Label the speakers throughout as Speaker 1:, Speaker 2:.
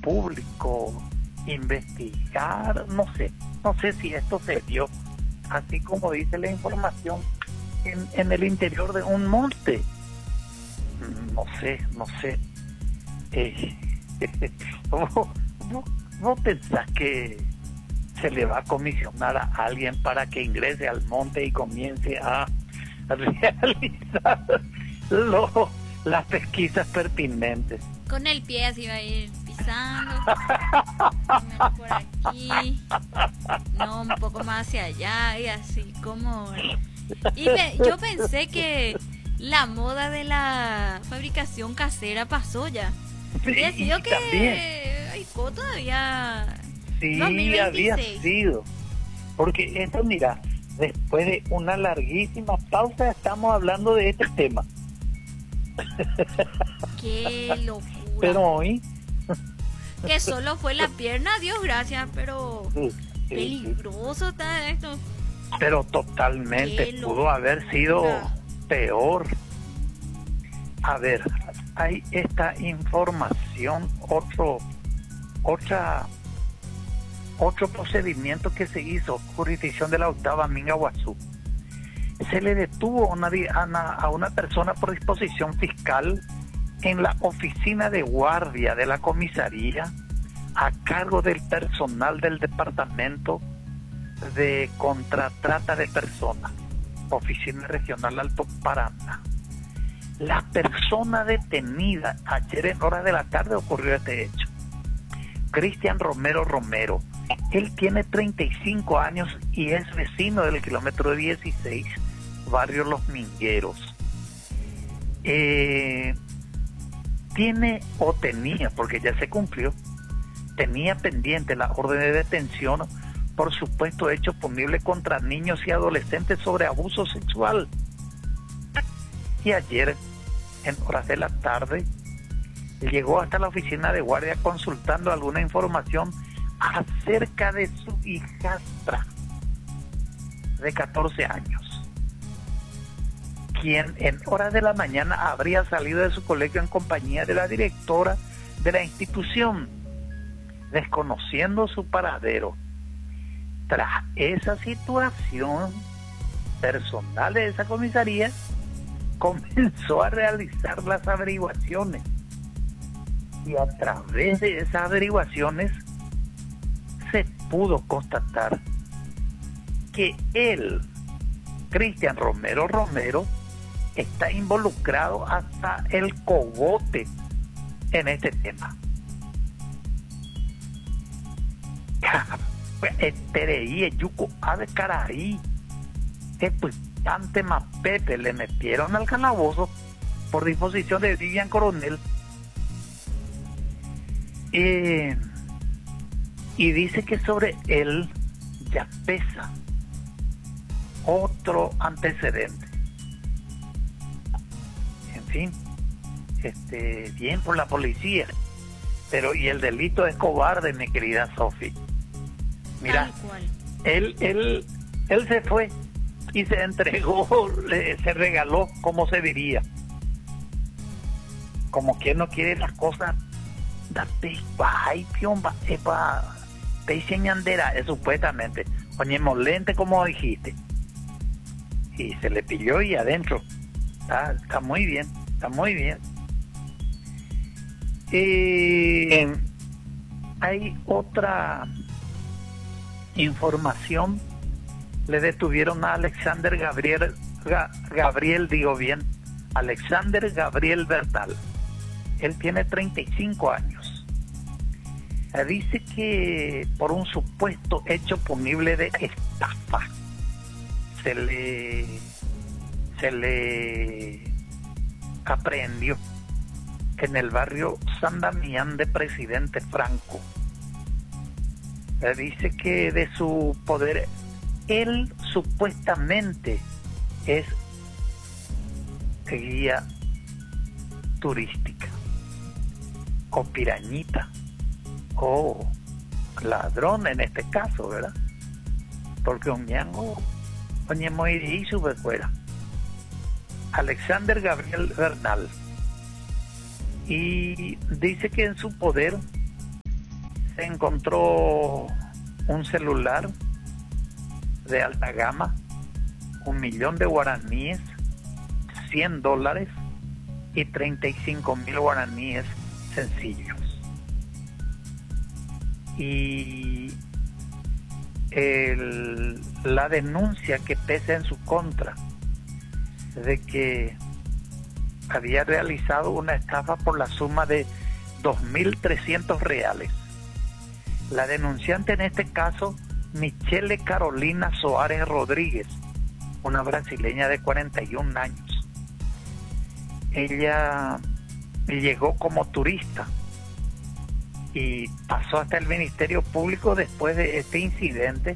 Speaker 1: público investigar, no sé si esto se dio, así como dice la información, en el interior de un monte. No sé. Eh, ¿Vos pensás que se le va a comisionar a alguien para que ingrese al monte y comience a realizar las pesquisas pertinentes?
Speaker 2: Con el pie así va a ir pisando. Primero por aquí. No, un poco más hacia allá y así como... yo pensé que la moda de la fabricación casera pasó ya.
Speaker 1: Sí,
Speaker 2: Ha sido que
Speaker 1: también.
Speaker 2: Aiko todavía...
Speaker 1: Sí,
Speaker 2: 2026.
Speaker 1: había sido. Porque esto, mira, después de una larguísima pausa estamos hablando de este tema.
Speaker 2: Qué locura.
Speaker 1: Pero hoy...
Speaker 2: Que solo fue la pierna, Dios gracias, pero
Speaker 1: Sí.
Speaker 2: peligroso está esto.
Speaker 1: Pero totalmente
Speaker 2: Qué
Speaker 1: pudo haber sido
Speaker 2: locura.
Speaker 1: peor. A ver, hay esta información, otro procedimiento que se hizo, jurisdicción de la octava Mingaguazú. Se le detuvo a una persona por disposición fiscal en la oficina de guardia de la comisaría a cargo del personal del departamento de contratrata de personas, oficina regional Alto Paraná. La persona detenida ayer en horas de la tarde ocurrió este hecho. Cristian Romero. Él tiene 35 años y es vecino del kilómetro 16, barrio Los Mingueros. Tenía, porque ya se cumplió, tenía pendiente la orden de detención por supuesto hecho punible contra niños y adolescentes sobre abuso sexual. Y ayer, en horas de la tarde, llegó hasta la oficina de guardia consultando alguna información acerca de su hijastra de 14 años, quien en horas de la mañana habría salido de su colegio en compañía de la directora de la institución, desconociendo su paradero. Tras esa situación, personal de esa comisaría comenzó a realizar las averiguaciones y a través de esas averiguaciones se pudo constatar que él, Cristian Romero, está involucrado hasta el cogote en este tema. Pereí, Yuco, Ave Caraí, pues Tante Mapepe le metieron al calabozo por disposición de Vivian Coronel. Y dice que sobre él ya pesa otro antecedente. En fin, bien por la policía, pero y el delito es cobarde, mi querida Sofi. Mira, él se fue y se entregó, se regaló, como se diría, como quien no quiere las cosas. Da ay, piomba, epa, peiseñandera, supuestamente, oñemos lente como dijiste, y se le pilló y adentro, está muy bien, hay otra información. Le detuvieron a Alexander Alexander Gabriel Bertal. Él tiene 35 años. Dice que por un supuesto hecho punible de estafa se le aprehendió en el barrio San Damián de Presidente Franco. Dice que de su poder, él supuestamente es guía turística o pirañita o ladrón en este caso, ¿verdad? Porque un ñango y sube fuera. Alexander Gabriel Bernal, y dice que en su poder Se encontró un celular de alta gama, 1.000.000 de guaraníes, $100 y 35.000 guaraníes sencillos. Y la denuncia que pesa en su contra de que había realizado una estafa por la suma de 2.300 reales. La denunciante en este caso, Michele Carolina Soares Rodríguez, una brasileña de 41 años. Ella llegó como turista y pasó hasta el Ministerio Público después de este incidente,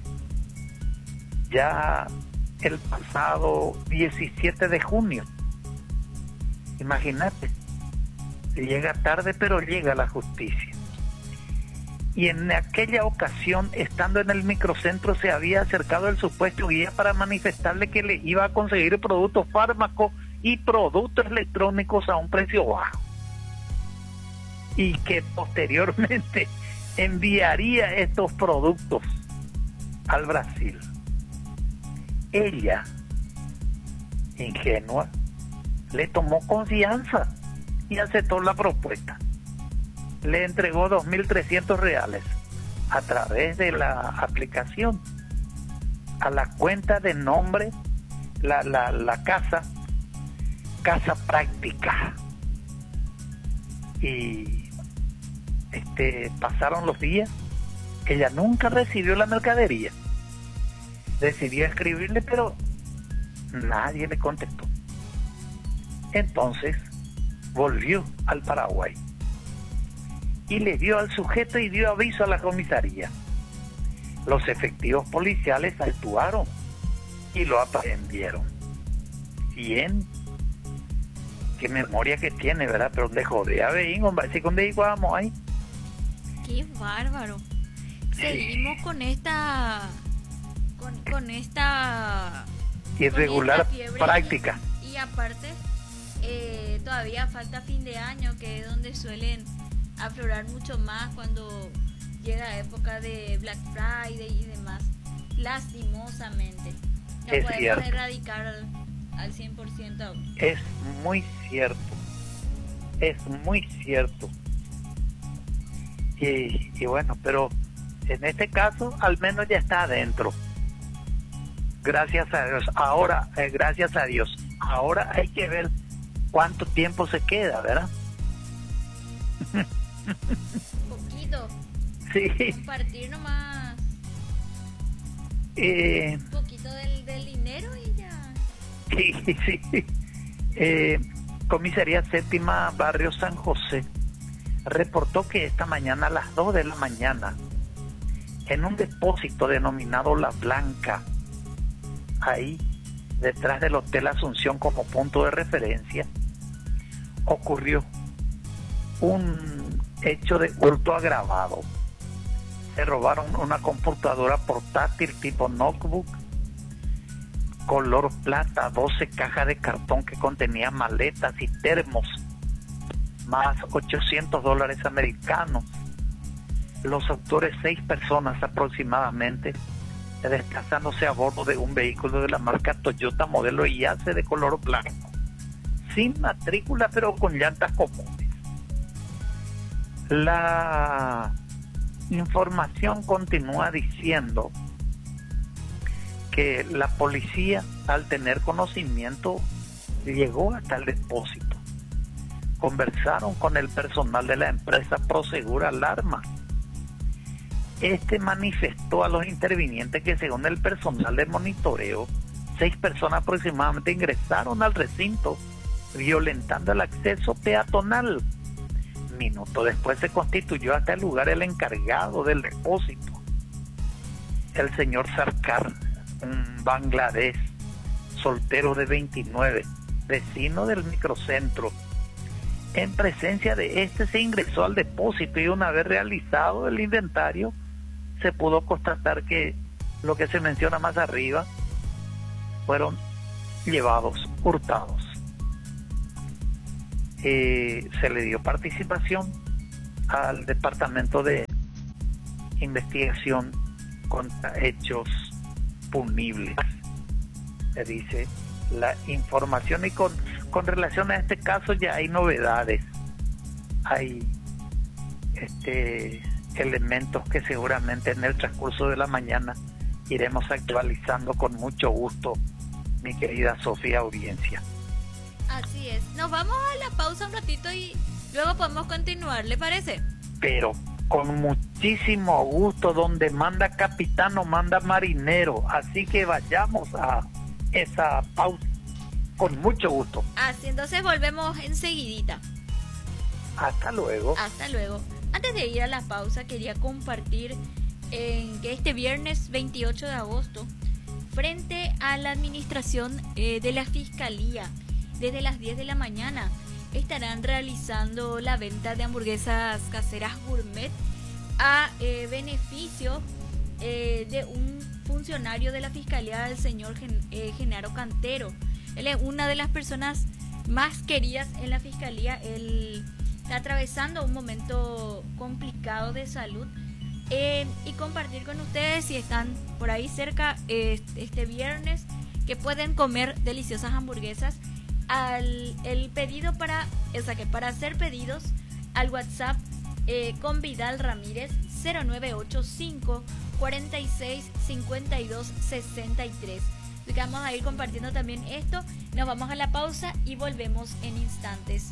Speaker 1: ya el pasado 17 de junio. Imagínate, llega tarde pero llega la justicia. Y en aquella ocasión, estando en el microcentro, se había acercado el supuesto guía para manifestarle que le iba a conseguir productos fármacos y productos electrónicos a un precio bajo, y que posteriormente enviaría estos productos al Brasil. Ella, ingenua, le tomó confianza y aceptó la propuesta. Le entregó 2.300 reales a través de la aplicación a la cuenta de nombre, la casa Práctica. Y pasaron los días, ella nunca recibió la mercadería. Decidió escribirle, pero nadie le contestó. Entonces volvió al Paraguay y le dio al sujeto y dio aviso a la comisaría. Los efectivos policiales actuaron y lo aprendieron. Bien, qué memoria que tiene, ¿verdad? Pero donde jodea, veín, hombre, así con de vamos ahí.
Speaker 2: Qué bárbaro. Seguimos con esta
Speaker 1: irregular práctica.
Speaker 2: Y aparte, todavía falta fin de año, que es donde suelen aflorar mucho más cuando llega época de Black Friday y demás. Lastimosamente. No podemos erradicar al 100% aún.
Speaker 1: Es muy cierto. Es muy cierto. Y bueno, pero en este caso al menos ya está adentro. Gracias a Dios. Ahora, gracias a Dios. Ahora hay que ver cuánto tiempo se queda, ¿verdad?
Speaker 2: Poquito.
Speaker 1: Sí.
Speaker 2: Compartir nomás. Un poquito del dinero y ya.
Speaker 1: Sí. Comisaría Séptima, Barrio San José, reportó que esta mañana a las 2 de la mañana, en un depósito denominado La Blanca, ahí detrás del Hotel Asunción como punto de referencia, ocurrió un hecho de hurto agravado. Se robaron una computadora portátil tipo notebook color plata, 12 cajas de cartón que contenía maletas y termos, más $800 americanos. Los autores, 6 personas aproximadamente, desplazándose a bordo de un vehículo de la marca Toyota modelo Yace de color blanco, sin matrícula pero con llantas comunes. La información continúa diciendo que la policía, al tener conocimiento, llegó hasta el depósito. Conversaron con el personal de la empresa Prosegur Alarma. Este manifestó a los intervinientes que, según el personal de monitoreo, 6 personas aproximadamente ingresaron al recinto violentando el acceso peatonal. Minutos después se constituyó hasta el lugar el encargado del depósito, el señor Sarkar, un bangladés, soltero de 29, vecino del microcentro. En presencia de este se ingresó al depósito y una vez realizado el inventario se pudo constatar que lo que se menciona más arriba fueron llevados, hurtados. Se le dio participación al departamento de investigación contra hechos punibles. Se dice la información, y con relación a este caso ya hay novedades, hay elementos que seguramente en el transcurso de la mañana iremos actualizando con mucho gusto, mi querida Sofía audiencia.
Speaker 2: Así es, nos vamos a la pausa un ratito y luego podemos continuar, ¿le parece?
Speaker 1: Pero con muchísimo gusto, donde manda capitán o manda marinero, así que vayamos a esa pausa con mucho gusto.
Speaker 2: Así, entonces volvemos enseguidita.
Speaker 1: Hasta luego.
Speaker 2: Hasta luego. Antes de ir a la pausa, quería compartir que este viernes 28 de agosto, frente a la administración de la Fiscalía, desde las 10 de la mañana, estarán realizando la venta de hamburguesas caseras gourmet a beneficio de un funcionario de la Fiscalía, el señor Genaro Cantero. Él es una de las personas más queridas en la Fiscalía. Él está atravesando un momento complicado de salud, y compartir con ustedes, si están por ahí cerca este viernes, que pueden comer deliciosas hamburguesas. El pedido para hacer pedidos al WhatsApp con Vidal Ramírez 0985 46 52 63. Así que vamos a ir compartiendo también esto. Nos vamos a la pausa y volvemos en instantes.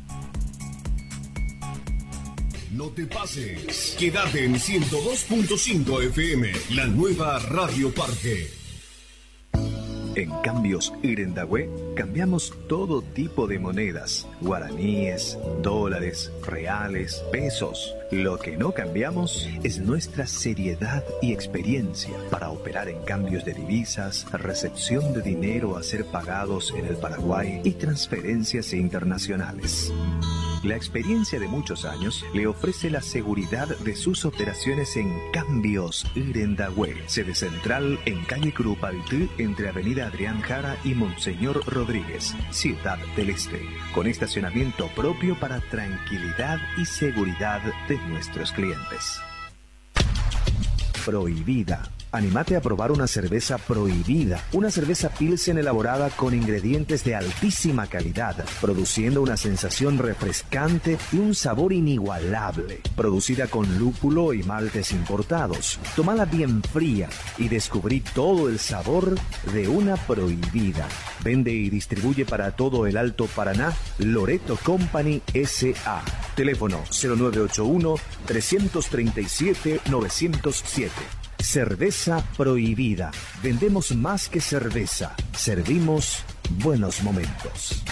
Speaker 3: No te pases. Quédate en 102.5 FM, la nueva Radio Parque.
Speaker 4: En Cambios Irendahue cambiamos todo tipo de monedas: guaraníes, dólares, reales, pesos. Lo que no cambiamos es nuestra seriedad y experiencia para operar en cambios de divisas, recepción de dinero a ser pagados en el Paraguay y transferencias internacionales. La experiencia de muchos años le ofrece la seguridad de sus operaciones en Cambios Irendahue, sede central en calle Curupaytí, entre avenida Adrián Jara y Monseñor Rodríguez, Ciudad del Este, con estacionamiento propio para tranquilidad y seguridad de nuestros clientes. Prohibida. Anímate a probar una cerveza Prohibida, una cerveza Pilsen elaborada con ingredientes de altísima calidad, produciendo una sensación refrescante y un sabor inigualable. Producida con lúpulo y maltes importados. Tómala bien fría y descubrí todo el sabor de una Prohibida. Vende y distribuye para todo el Alto Paraná Loreto Company S.A. Teléfono 0981 337 907. Cerveza Prohibida. Vendemos más que cerveza. Servimos buenos momentos.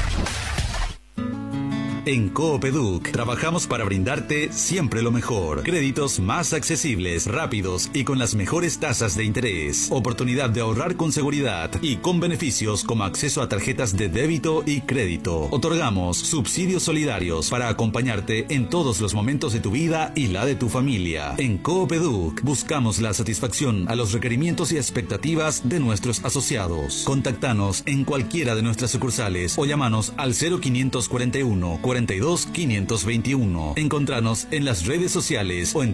Speaker 5: En Coopeduc trabajamos para brindarte siempre lo mejor. Créditos más accesibles, rápidos y con las mejores tasas de interés. Oportunidad de ahorrar con seguridad y con beneficios como acceso a tarjetas de débito y crédito. Otorgamos subsidios solidarios para acompañarte en todos los momentos de tu vida y la de tu familia. En Coopeduc buscamos la satisfacción a los requerimientos y expectativas de nuestros asociados. Contactanos en cualquiera de nuestras sucursales o llamanos al 0541 42 521. Encontranos en las redes sociales o en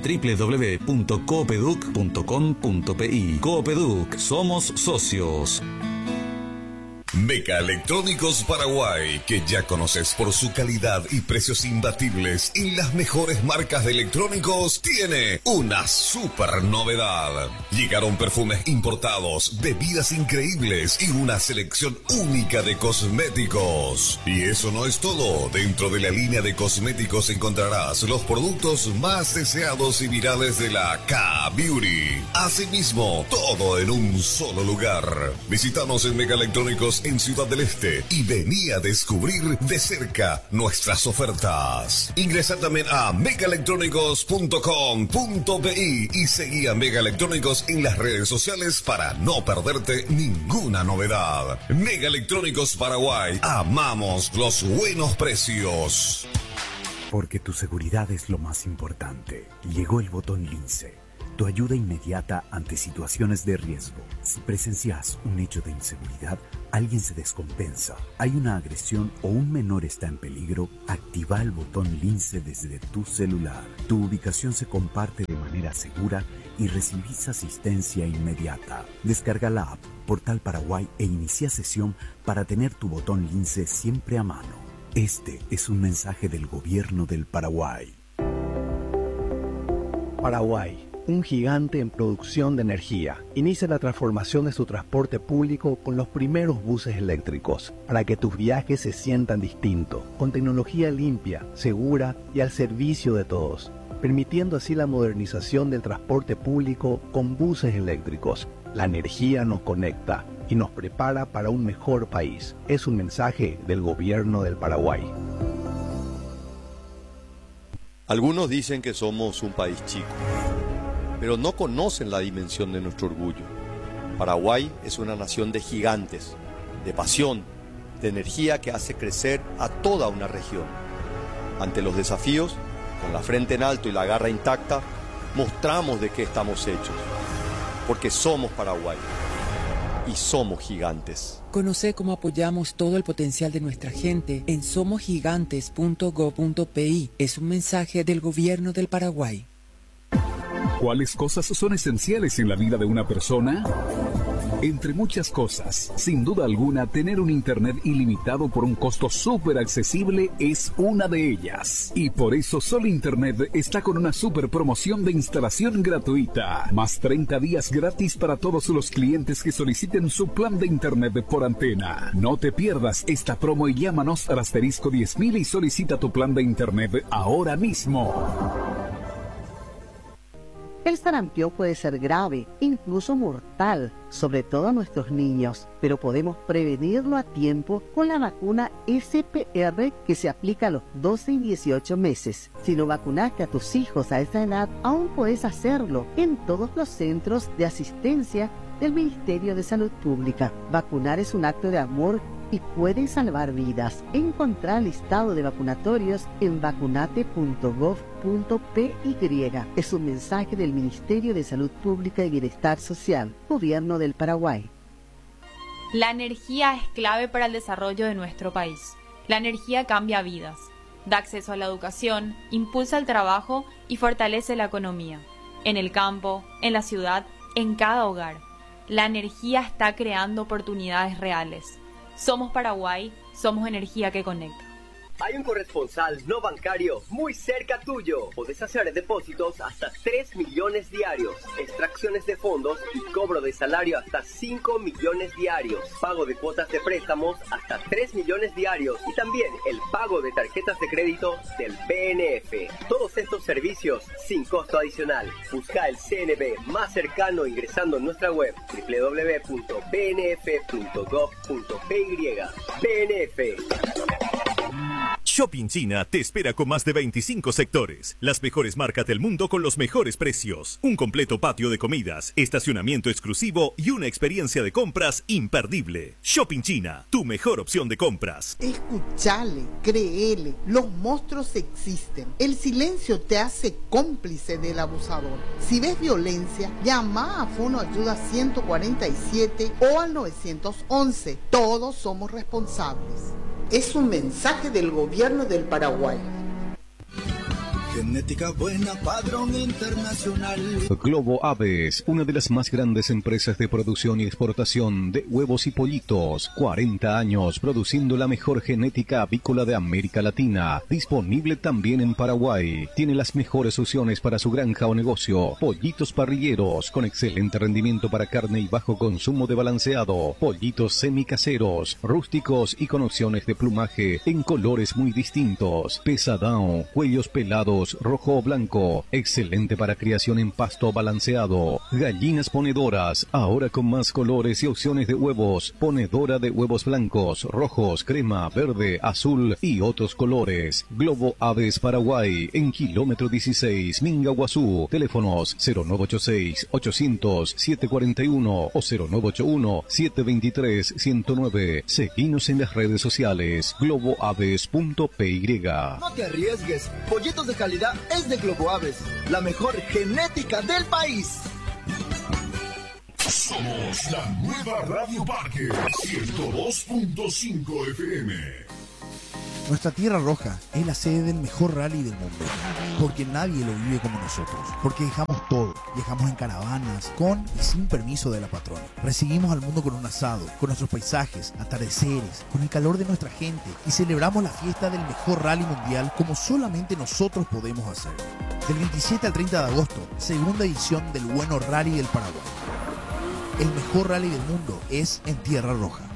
Speaker 5: www.coopeduc.com.pi. Coopeduc, somos socios.
Speaker 3: Meca Electrónicos Paraguay, que ya conoces por su calidad y precios imbatibles y las mejores marcas de electrónicos, tiene una super novedad. Llegaron perfumes importados, bebidas increíbles y una selección única de cosméticos. Y eso no es todo. Dentro de la línea de cosméticos encontrarás los productos más deseados y virales de la K-Beauty. Asimismo, todo en un solo lugar. Visítanos en Meca Electrónicos en Ciudad del Este y vení a descubrir de cerca nuestras ofertas. Ingresa también a megaelectrónicos.com.pi y seguí a Mega Electrónicos en las redes sociales para no perderte ninguna novedad. Mega Electrónicos Paraguay, amamos los buenos precios.
Speaker 6: Porque tu seguridad es lo más importante. Llegó el botón Lince. Tu ayuda inmediata ante situaciones de riesgo. Si presencias un hecho de inseguridad, alguien se descompensa, hay una agresión o un menor está en peligro, activa el botón Lince desde tu celular. Tu ubicación se comparte de manera manera segura y recibís asistencia inmediata. Descarga la app Portal Paraguay e inicia sesión para tener tu botón Lince siempre a mano. Este es un mensaje del Gobierno del Paraguay.
Speaker 4: Paraguay, un gigante en producción de energía, inicia la transformación de su transporte público con los primeros buses eléctricos, para que tus viajes se sientan distintos, con tecnología limpia, segura y al servicio de todos, permitiendo así la modernización del transporte público con buses eléctricos. La energía nos conecta y nos prepara para un mejor país. Es un mensaje del Gobierno del Paraguay.
Speaker 7: Algunos dicen que somos un país chico, pero no conocen la dimensión de nuestro orgullo. Paraguay es una nación de gigantes, de pasión, de energía que hace crecer a toda una región. Ante los desafíos, con la frente en alto y la garra intacta, mostramos de qué estamos hechos, porque somos Paraguay y somos gigantes.
Speaker 8: Conoce cómo apoyamos todo el potencial de nuestra gente en somosgigantes.go.pi. Es un mensaje del Gobierno del Paraguay.
Speaker 9: ¿Cuáles cosas son esenciales en la vida de una persona? Entre muchas cosas, sin duda alguna, tener un internet ilimitado por un costo súper accesible es una de ellas. Y por eso Sol Internet está con una súper promoción de instalación gratuita. Más 30 días gratis para todos los clientes que soliciten su plan de internet por antena. No te pierdas esta promo y llámanos al asterisco 10.000 y solicita tu plan de internet ahora mismo.
Speaker 10: El sarampión puede ser grave, incluso mortal, sobre todo a nuestros niños, pero podemos prevenirlo a tiempo con la vacuna SPR que se aplica a los 12 y 18 meses. Si no vacunaste a tus hijos a esa edad, aún puedes hacerlo en todos los centros de asistencia del Ministerio de Salud Pública. Vacunar es un acto de amor y puede salvar vidas. Encontrar el listado de vacunatorios en vacunate.gov.py. Es un mensaje del Ministerio de Salud Pública y Bienestar Social, Gobierno del Paraguay.
Speaker 11: La energía es clave para el desarrollo de nuestro país. La energía cambia vidas, da acceso a la educación, impulsa el trabajo y fortalece la economía. En el campo, en la ciudad, en cada hogar. La energía está creando oportunidades reales. Somos Paraguay, somos energía que conecta.
Speaker 12: Hay un corresponsal no bancario muy cerca tuyo. Podés hacer depósitos hasta 3 millones diarios, extracciones de fondos y cobro de salario hasta 5 millones diarios, pago de cuotas de préstamos hasta 3 millones diarios y también el pago de tarjetas de crédito del BNF. Todos estos servicios sin costo adicional. Busca el CNB más cercano ingresando en nuestra web www.bnf.gov.py. BNF.
Speaker 13: Shopping China te espera con más de 25 sectores, las mejores marcas del mundo con los mejores precios, un completo patio de comidas, estacionamiento exclusivo y una experiencia de compras imperdible. Shopping China, tu mejor opción de compras.
Speaker 14: Escuchale, créele, los monstruos existen. El silencio te hace cómplice del abusador. Si ves violencia, llama a Fono Ayuda 147 o al 911. Todos somos responsables. Es un mensaje del Gobierno del Paraguay.
Speaker 15: Genética buena, padrón internacional.
Speaker 4: Globo Aves, una de las más grandes empresas de producción y exportación de huevos y pollitos. 40 años produciendo la mejor genética avícola de América Latina. Disponible también en Paraguay. Tiene las mejores opciones para su granja o negocio. Pollitos parrilleros con excelente rendimiento para carne y bajo consumo de balanceado. Pollitos semicaseros, rústicos y con opciones de plumaje en colores muy distintos. Pesadão, cuellos pelados, rojo o blanco, excelente para criación en pasto balanceado. Gallinas ponedoras, ahora con más colores y opciones de huevos. Ponedora de huevos blancos, rojos, crema, verde, azul y otros colores. Globo Aves Paraguay, en kilómetro 16, Mingaguazú. Teléfonos 0986-800-741 o 0981-723-109. Seguinos en las redes sociales, globoaves.py.
Speaker 15: No te arriesgues, pollitos de calidad es de Globo Aves, la mejor genética del país.
Speaker 3: Somos la nueva Radio Parque 102.5 FM.
Speaker 16: Nuestra Tierra Roja es la sede del mejor rally del mundo, porque nadie lo vive como nosotros, porque dejamos todo, viajamos en caravanas, con y sin permiso de la patrona. Recibimos al mundo con un asado, con nuestros paisajes, atardeceres, con el calor de nuestra gente y celebramos la fiesta del mejor rally mundial como solamente nosotros podemos hacer. Del 27 al 30 de agosto, segunda edición del Bueno Rally del Paraguay. El mejor rally del mundo es en Tierra Roja.